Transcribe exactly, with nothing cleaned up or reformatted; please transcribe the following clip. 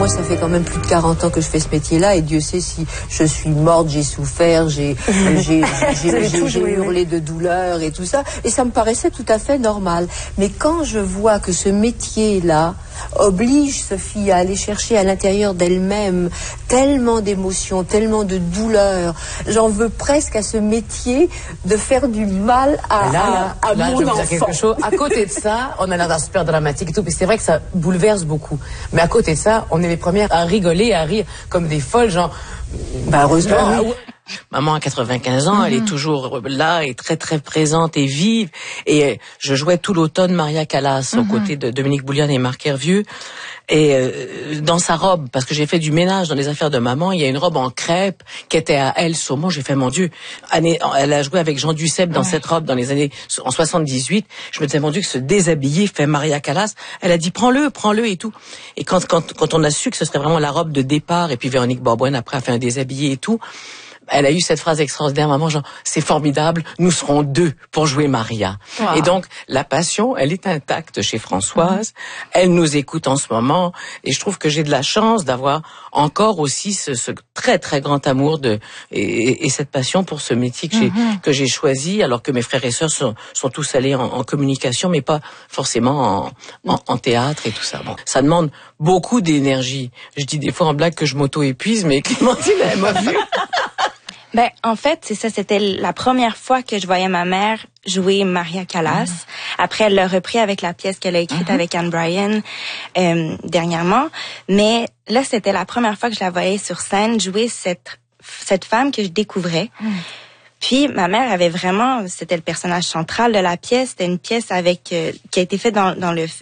moi, ça fait quand même plus de quarante ans que je fais ce métier-là, et Dieu sait si je suis morte, j'ai souffert, j'ai, j'ai, j'ai, j'ai, j'ai hurlé de douleur et tout ça, et ça me paraissait tout à fait normal. Mais quand je vois que ce métier-là oblige Sophie à aller chercher à l'intérieur d'elle-même tellement d'émotions, tellement de douleurs, j'en veux presque à ce métier de faire du mal à, là, à, à là, mon je vais vous enfant. dire quelque chose. À côté de ça, on a l'air d'un super dramatique et tout, mais c'est vrai que ça bouleverse beaucoup. Mais à côté de ça, on est les premières à rigoler, à rire comme des folles, genre... Bah heureusement, ah, oui. Maman a quatre-vingt-quinze ans, mm-hmm. Elle est toujours là et très très présente et vive. Et je jouais tout l'automne Maria Callas mm-hmm. aux côtés de Dominique Bouliane et Marc Hervieux. Et euh, dans sa robe, parce que j'ai fait du ménage dans les affaires de maman, il y a une robe en crêpe qui était à elle saumon. J'ai fait, mon Dieu, année, elle a joué avec Jean Duceppe dans ouais. cette robe dans les années en soixante-dix-huit. Je me disais, mon Dieu, que se déshabiller fait Maria Callas. Elle a dit, prends-le, prends-le et tout. Et quand quand quand on a su que ce serait vraiment la robe de départ, et puis Véronique Borbouine après a fait un déshabillé et tout. Elle a eu cette phrase extraordinaire, maman, genre, c'est formidable, nous serons deux pour jouer Maria. Wow. Et donc, la passion, elle est intacte chez Françoise. Mm-hmm. Elle nous écoute en ce moment. Et je trouve que j'ai de la chance d'avoir encore aussi ce, ce très, très grand amour de, et, et cette passion pour ce métier que j'ai, mm-hmm. que j'ai choisi, alors que mes frères et sœurs sont, sont tous allés en, en communication, mais pas forcément en, en, en théâtre et tout ça. Bon, ça demande beaucoup d'énergie. Je dis des fois en blague que je m'auto-épuise, mais Clémentine, elle m'a vu. Ben, en fait, c'est ça, c'était la première fois que je voyais ma mère jouer Maria Callas. Mm-hmm. Après, elle l'a repris avec la pièce qu'elle a écrite mm-hmm. avec Anne Bryan euh, dernièrement. Mais là, c'était la première fois que je la voyais sur scène jouer cette cette femme que je découvrais. Mm. Puis, ma mère avait vraiment, c'était le personnage central de la pièce. C'était une pièce avec euh, qui a été faite dans dans le